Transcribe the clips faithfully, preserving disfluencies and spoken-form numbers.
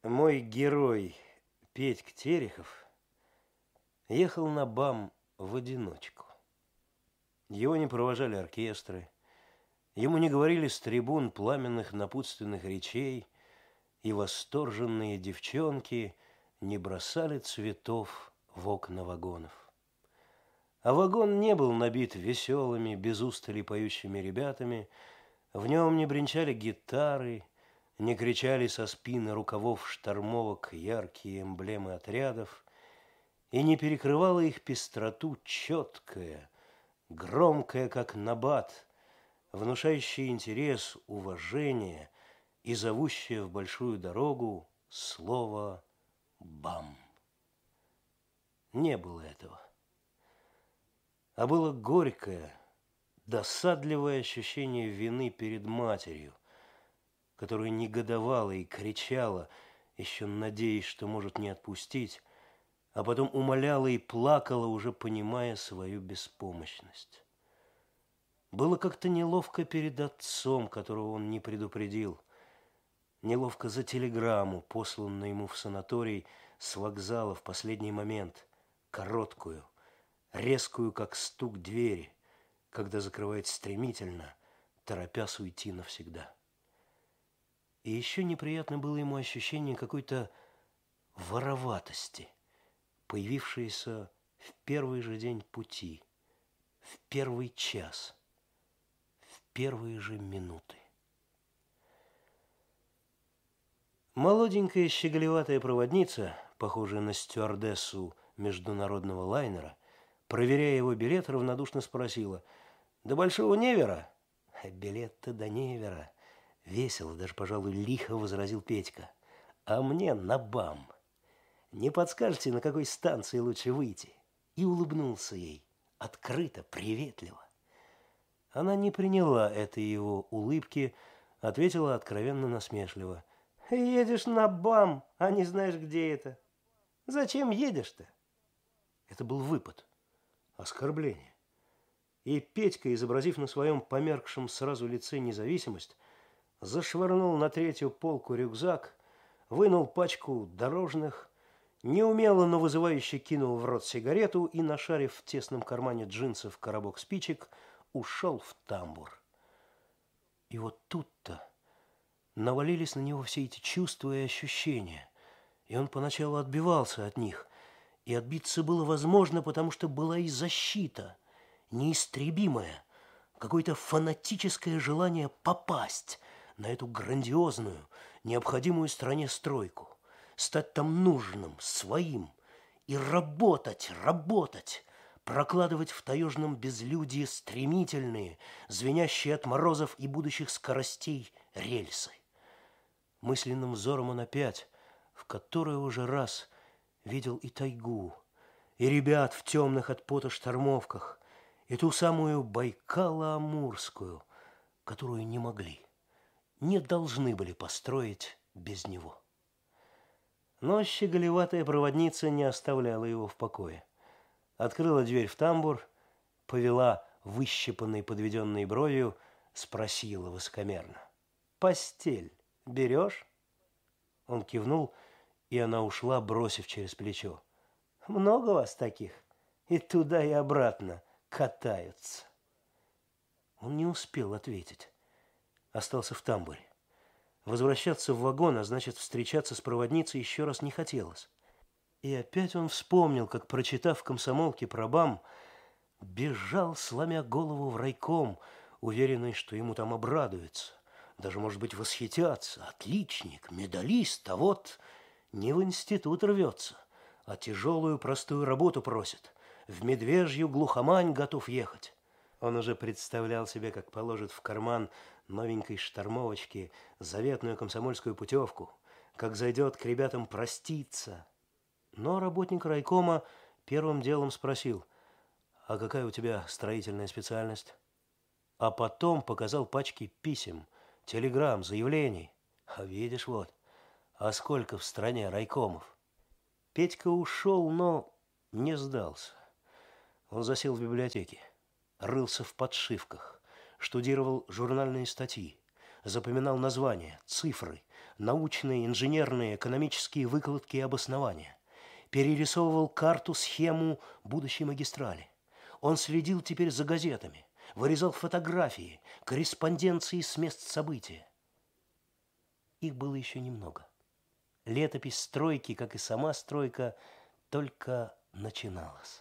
Мой герой Петька Терехов ехал на БАМ в одиночку. Его не провожали оркестры, ему не говорили с трибун пламенных напутственных речей, и восторженные девчонки не бросали цветов в окна вагонов. А вагон не был набит веселыми, без устали поющими ребятами, в нем не бренчали гитары, не кричали со спины рукавов штормовок яркие эмблемы отрядов, и не перекрывала их пестроту четкая, громкая, как набат, внушающая интерес, уважение и зовущая в большую дорогу слово «БАМ». Не было этого. А было горькое, досадливое ощущение вины перед матерью, которая негодовала и кричала, еще надеясь, что может не отпустить, а потом умоляла и плакала, уже понимая свою беспомощность. Было как-то неловко перед отцом, которого он не предупредил, неловко за телеграмму, посланную ему в санаторий с вокзала в последний момент, короткую, резкую, как стук двери, когда закрывает стремительно, торопясь уйти навсегда. И еще неприятно было ему ощущение какой-то вороватости, появившейся в первый же день пути, в первый час, в первые же минуты. Молоденькая щеголеватая проводница, похожая на стюардессу международного лайнера, проверяя его билет, равнодушно спросила: «До Большого Невера?» «Билет-то до Невера», — весело, даже, пожалуй, лихо возразил Петька. «А мне на БАМ. Не подскажете, на какой станции лучше выйти?» И улыбнулся ей, открыто, приветливо. Она не приняла этой его улыбки, ответила откровенно насмешливо: «Едешь на БАМ, а не знаешь, где это. Зачем едешь-то?» Это был выпад, оскорбление. И Петька, изобразив на своем померкшем сразу лице независимость, зашвырнул на третью полку рюкзак, вынул пачку дорожных, неумело, но вызывающе кинул в рот сигарету и, нашарив в тесном кармане джинсов коробок спичек, ушел в тамбур. И вот тут-то навалились на него все эти чувства и ощущения, и он поначалу отбивался от них, и отбиться было возможно, потому что была и защита, неистребимое, какое-то фанатическое желание попасть на эту грандиозную, необходимую стране стройку, стать там нужным, своим, и работать, работать, прокладывать в таежном безлюдье стремительные, звенящие от морозов и будущих скоростей рельсы. Мысленным взором он опять, в который уже раз, видел и тайгу, и ребят в темных от пота штормовках, и ту самую Байкало-Амурскую, которую не могли, не должны были построить без него. Но щеголеватая проводница не оставляла его в покое. Открыла дверь в тамбур, повела выщипанной подведенной бровью, спросила высокомерно: «Постель берешь?» Он кивнул, и она ушла, бросив через плечо: «Много вас таких? И туда, и обратно катаются». Он не успел ответить. Остался в тамбуре. Возвращаться в вагон, а значит, встречаться с проводницей еще раз не хотелось. И опять он вспомнил, как, прочитав в комсомолке про БАМ, бежал, сломя голову, в райком, уверенный, что ему там обрадуются, даже, может быть, восхитятся. Отличник, медалист, а вот не в институт рвется, а тяжелую простую работу просит. В медвежью глухомань готов ехать. Он уже представлял себе, как положит в карман новенькой штормовочки заветную комсомольскую путевку, как зайдет к ребятам проститься. Но работник райкома первым делом спросил: «А какая у тебя строительная специальность?» А потом показал пачки писем, телеграмм, заявлений. А видишь, вот, а сколько в стране райкомов? Петька ушел, но не сдался. Он засел в библиотеке, рылся в подшивках, штудировал журнальные статьи, запоминал названия, цифры, научные, инженерные, экономические выкладки и обоснования. Перерисовывал карту-схему будущей магистрали. Он следил теперь за газетами, вырезал фотографии, корреспонденции с мест события. Их было еще немного. Летопись стройки, как и сама стройка, только начиналась.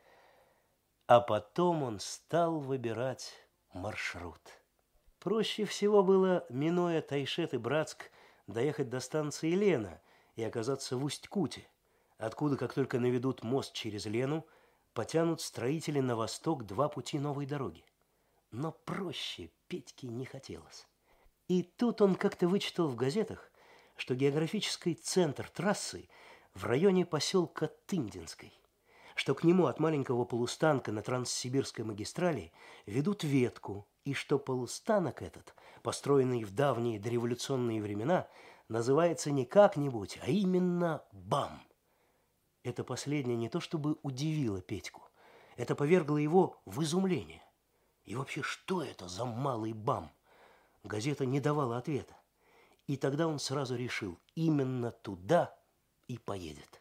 А потом он стал выбирать маршрут. Проще всего было, минуя Тайшет и Братск, доехать до станции Лена и оказаться в Усть-Куте, откуда, как только наведут мост через Лену, потянут строители на восток два пути новой дороги. Но проще Петьке не хотелось. И тут он как-то вычитал в газетах, что географический центр трассы в районе поселка Тындинской, что к нему от маленького полустанка на Транссибирской магистрали ведут ветку, и что полустанок этот, построенный в давние дореволюционные времена, называется не как-нибудь, а именно БАМ. Это последнее не то чтобы удивило Петьку, это повергло его в изумление. И вообще, что это за малый БАМ? Газета не давала ответа. И тогда он сразу решил, именно туда и поедет.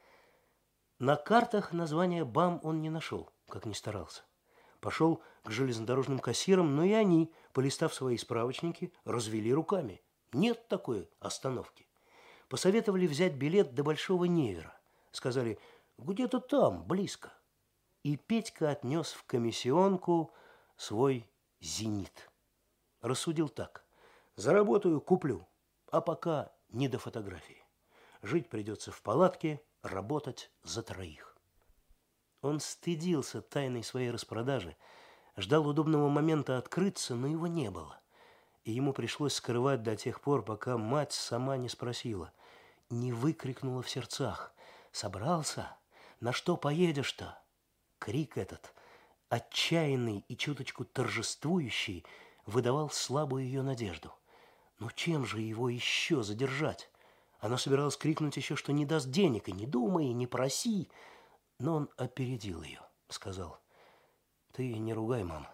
На картах название БАМ он не нашел, как ни старался. Пошел к железнодорожным кассирам, но и они, полистав свои справочники, развели руками. Нет такой остановки. Посоветовали взять билет до Большого Невера. Сказали, где-то там, близко. И Петька отнес в комиссионку свой «Зенит». Рассудил так. Заработаю, куплю. А пока не до фотографии. Жить придется в палатке, работать за троих. Он стыдился тайной своей распродажи, ждал удобного момента открыться, но его не было. И ему пришлось скрывать до тех пор, пока мать сама не спросила, не выкрикнула в сердцах. «Собрался? На что поедешь-то?» Крик этот, отчаянный и чуточку торжествующий, выдавал слабую ее надежду. Ну чем же его еще задержать? Она собиралась крикнуть еще, что не даст денег, и не думай, и не проси. Но он опередил ее, сказал, ты не ругай, мама.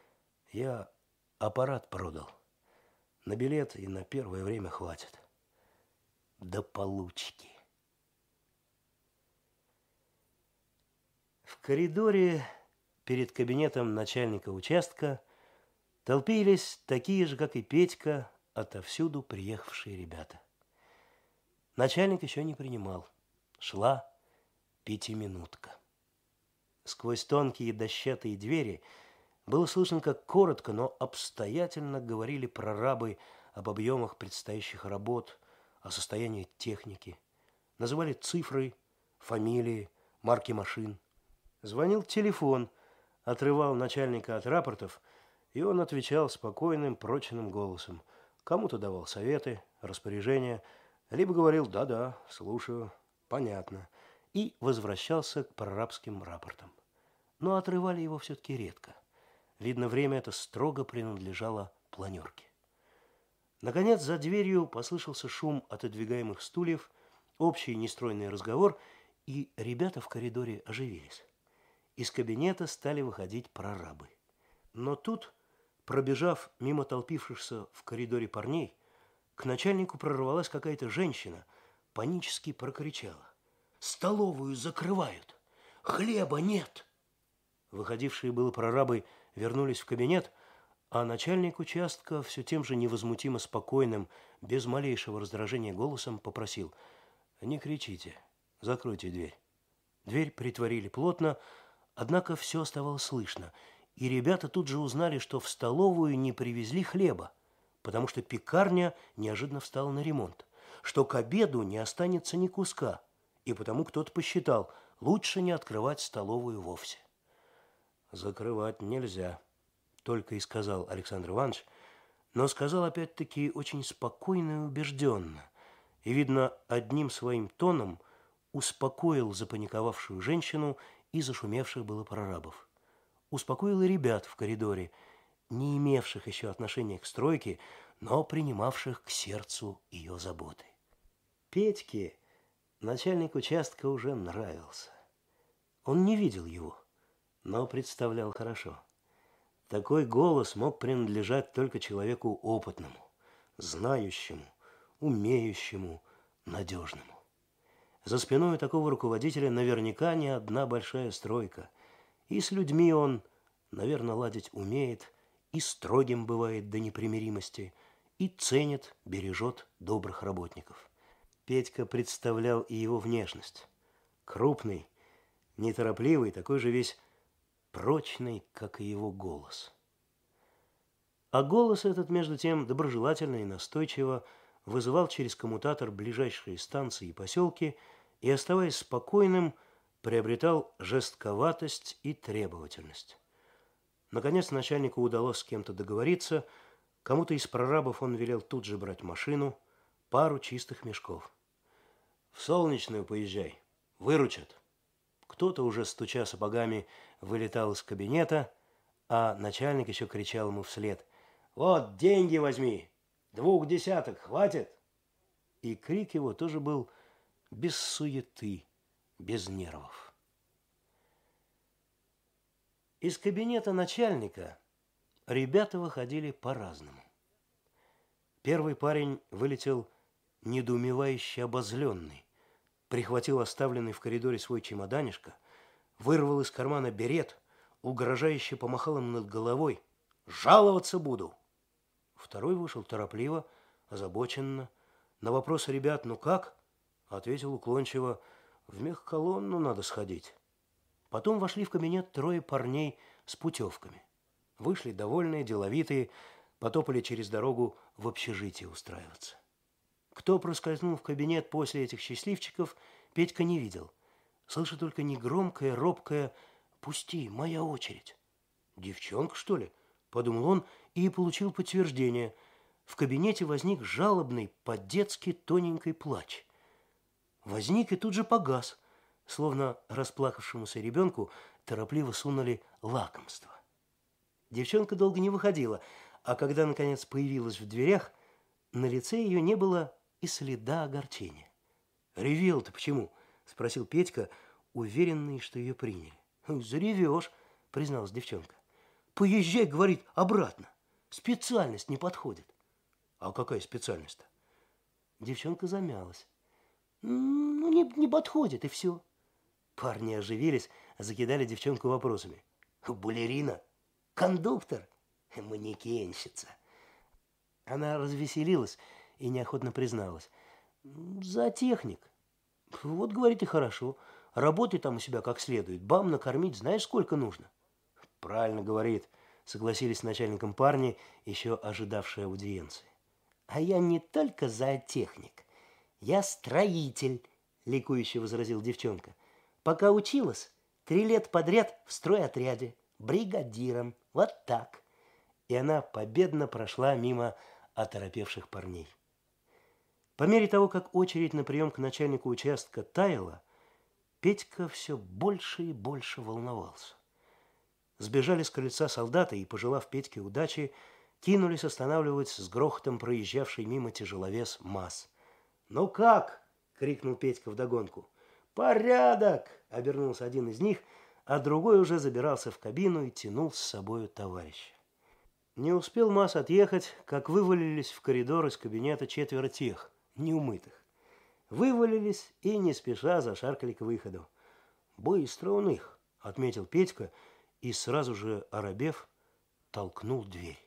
Я аппарат продал. На билет и на первое время хватит. До получки. В коридоре перед кабинетом начальника участка толпились такие же, как и Петька, отовсюду приехавшие ребята. Начальник еще не принимал. Шла пятиминутка. Сквозь тонкие дощатые двери было слышно, как коротко, но обстоятельно говорили прорабы об объемах предстоящих работ, о состоянии техники. Называли цифры, фамилии, марки машин. Звонил телефон, отрывал начальника от рапортов, и он отвечал спокойным, прочным голосом. Кому-то давал советы, распоряжения, либо говорил «да-да, слушаю, понятно», и возвращался к прорабским рапортам. Но отрывали его все-таки редко. Видно, время это строго принадлежало планерке. Наконец, за дверью послышался шум отодвигаемых стульев, общий нестройный разговор, и ребята в коридоре оживились. Из кабинета стали выходить прорабы. Но тут, пробежав мимо толпившихся в коридоре парней, к начальнику прорвалась какая-то женщина, панически прокричала. «Столовую закрывают! Хлеба нет!» Выходившие было прорабы вернулись в кабинет, а начальник участка все тем же невозмутимо спокойным, без малейшего раздражения голосом попросил: «Не кричите, закройте дверь». Дверь притворили плотно, однако все оставалось слышно, и ребята тут же узнали, что в столовую не привезли хлеба, потому что пекарня неожиданно встала на ремонт, что к обеду не останется ни куска, и потому кто-то посчитал, лучше не открывать столовую вовсе. «Закрывать нельзя», — только и сказал Александр Иванович, но сказал опять-таки очень спокойно и убежденно, и, видно, одним своим тоном успокоил запаниковавшую женщину и зашумевших было прорабов. Успокоил и ребят в коридоре, не имевших еще отношения к стройке, но принимавших к сердцу ее заботы. Петьке начальник участка уже нравился. Он не видел его, но представлял хорошо. Такой голос мог принадлежать только человеку опытному, знающему, умеющему, надежному. За спиной у такого руководителя наверняка не одна большая стройка. И с людьми он, наверное, ладить умеет, и строгим бывает до непримиримости, и ценит, бережет добрых работников. Петька представлял и его внешность. Крупный, неторопливый, такой же весь прочный, как и его голос. А голос этот, между тем, доброжелательно и настойчиво вызывал через коммутатор ближайшие станции и поселки и, оставаясь спокойным, приобретал жестковатость и требовательность. Наконец начальнику удалось с кем-то договориться. Кому-то из прорабов он велел тут же брать машину, пару чистых мешков. «В Солнечную поезжай, выручат». Кто-то, уже стуча сапогами, вылетал из кабинета, а начальник еще кричал ему вслед: «Вот, деньги возьми! Двух десяток хватит!» И крик его тоже был без суеты, без нервов. Из кабинета начальника ребята выходили по-разному. Первый парень вылетел недоумевающе обозленный, прихватил оставленный в коридоре свой чемоданишко, вырвал из кармана берет, угрожающе помахал им над головой: «Жаловаться буду!» Второй вышел торопливо, озабоченно. На вопрос ребят: «Ну как?» ответил уклончиво: «В мехколонну надо сходить». Потом вошли в кабинет трое парней с путевками. Вышли довольные, деловитые, потопали через дорогу в общежитие устраиваться. Кто проскользнул в кабинет после этих счастливчиков, Петька не видел. Слышит только негромкое, робкое: «Пусти, моя очередь». «Девчонка, что ли?» – подумал он и получил подтверждение. В кабинете возник жалобный, по-детски тоненький плач. Возник и тут же погас, словно расплакавшемуся ребенку торопливо сунули лакомство. Девчонка долго не выходила, а когда, наконец, появилась в дверях, на лице ее не было и следа огорчения. «Ревел-то почему?» – спросил Петька, уверенный, что ее приняли. «Заревешь», – призналась девчонка. «Поезжай, — говорит, — обратно. Специальность не подходит». «А какая специальность-то?» Девчонка замялась. «Ну, не, не подходит, и все». Парни оживились, закидали девчонку вопросами. «Балерина? Кондуктор? Манекенщица?» Она развеселилась и неохотно призналась: «Зоотехник. Вот, говорит, и хорошо. Работай там у себя как следует. Бам накормить знаешь, сколько нужно». «Правильно говорит», — согласились с начальником парни, еще ожидавшие аудиенции. «А я не только зоотехник, я строитель», — ликующе возразил девчонка. «Пока училась, три лет подряд в стройотряде, бригадиром. Вот так». И она победно прошла мимо оторопевших парней. По мере того, как очередь на прием к начальнику участка таяла, Петька все больше и больше волновался. Сбежали с крыльца солдаты и, пожелав Петьке удачи, кинулись останавливать с грохотом проезжавший мимо тяжеловес МАЗ. «Ну как?» — крикнул Петька вдогонку. «Порядок!» — обернулся один из них, а другой уже забирался в кабину и тянул с собою товарища. Не успел МАЗ отъехать, как вывалились в коридор из кабинета четверо тех, неумытых. Вывалились и не спеша зашаркали к выходу. «Быстро он их!» — отметил Петька и, сразу же оробев, толкнул дверь.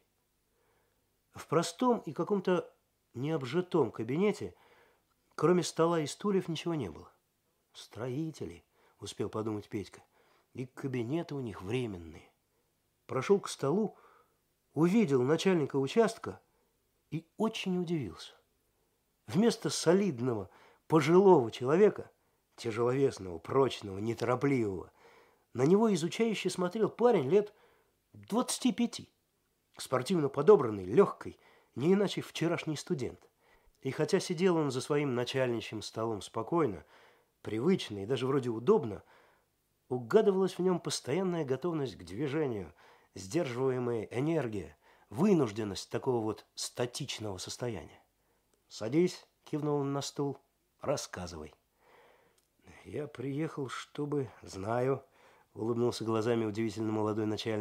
В простом и каком-то необжитом кабинете, кроме стола и стульев, ничего не было. «Строители», — успел подумать Петька, — «и кабинеты у них временные». Прошел к столу, увидел начальника участка и очень удивился. Вместо солидного, пожилого человека, тяжеловесного, прочного, неторопливого, на него изучающе смотрел парень лет двадцати пяти, спортивно подобранный, легкий, не иначе вчерашний студент. И хотя сидел он за своим начальничьим столом спокойно, привычно и даже вроде удобно, угадывалась в нем постоянная готовность к движению, сдерживаемая энергия, вынужденность такого вот статичного состояния. «Садись», — кивнул он на стул, — «рассказывай». «Я приехал, чтобы...» «Знаю», — улыбнулся глазами удивительно молодой начальник.